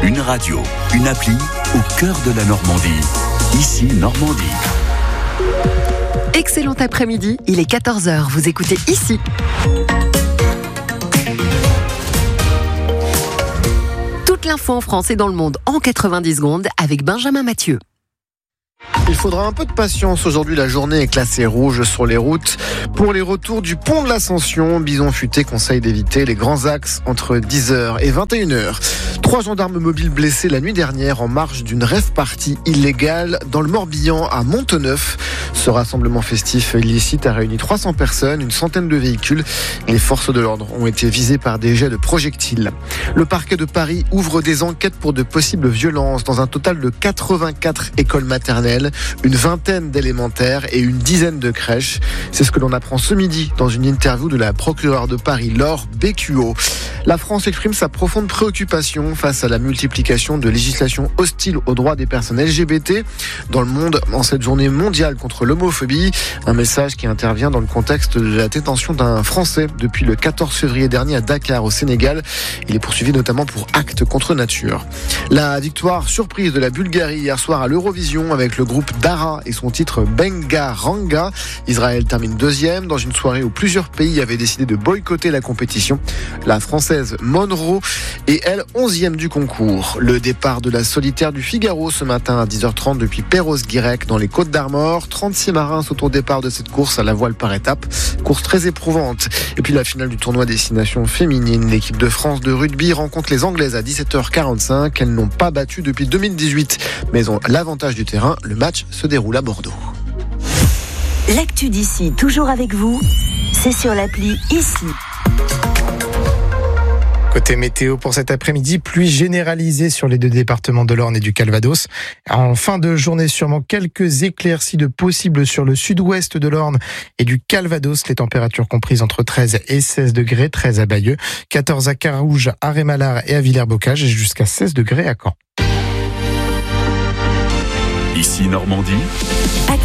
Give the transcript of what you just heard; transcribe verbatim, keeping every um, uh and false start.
Une radio, une appli au cœur de la Normandie. Ici Normandie. Excellent après-midi, il est quatorze heures, vous écoutez Ici. Toute l'info en France et dans le monde en quatre-vingt-dix secondes avec Benjamin Mathieu. Il faudra un peu de patience. Aujourd'hui, la journée est classée rouge sur les routes. Pour les retours du pont de l'Ascension, Bison Futé conseille d'éviter les grands axes entre dix heures et vingt et une heures. Trois gendarmes mobiles blessés la nuit dernière en marge d'une rave party illégale dans le Morbihan à Monteneuf. Ce rassemblement festif illicite a réuni trois cents personnes, une centaine de véhicules. Les forces de l'ordre ont été visées par des jets de projectiles. Le parquet de Paris ouvre des enquêtes pour de possibles violences dans un total de quatre-vingt-quatre écoles maternelles, une vingtaine d'élémentaires et une dizaine de crèches. C'est ce que l'on apprend ce midi dans une interview de la procureure de Paris, Laure Bécuot. La France exprime sa profonde préoccupation face à la multiplication de législations hostiles aux droits des personnes L G B T dans le monde en cette journée mondiale contre l'homophobie. Un message qui intervient dans le contexte de la détention d'un Français depuis le quatorze février dernier à Dakar au Sénégal. Il est poursuivi notamment pour actes contre nature. La victoire surprise de la Bulgarie hier soir à l'Eurovision avec le groupe Dara et son titre Benga Ranga. Israël termine deuxième dans une soirée où plusieurs pays avaient décidé de boycotter la compétition. La Française Monroe est elle onzième du concours. Le départ de la solitaire du Figaro ce matin à dix heures trente depuis Perros-Guirec dans les Côtes d'Armor. trente-six marins sont au départ de cette course à la voile par étapes. Course très éprouvante. Et puis la finale du tournoi Destination féminine. L'équipe de France de rugby rencontre les Anglaises à dix-sept heures quarante-cinq. Elles n'ont pas battu depuis deux mille dix-huit, mais ont l'avantage du terrain. Le match se déroule à Bordeaux. L'actu d'ici, toujours avec vous, c'est sur l'appli Ici. Côté météo pour cet après-midi, pluie généralisée sur les deux départements de l'Orne et du Calvados. En fin de journée, sûrement quelques éclaircies de possibles sur le sud-ouest de l'Orne et du Calvados. Les températures comprises entre treize et seize degrés, treize à Bayeux, quatorze à Carouge, à Rémalard et à Villers-Bocage et jusqu'à seize degrés à Caen. Ici Normandie.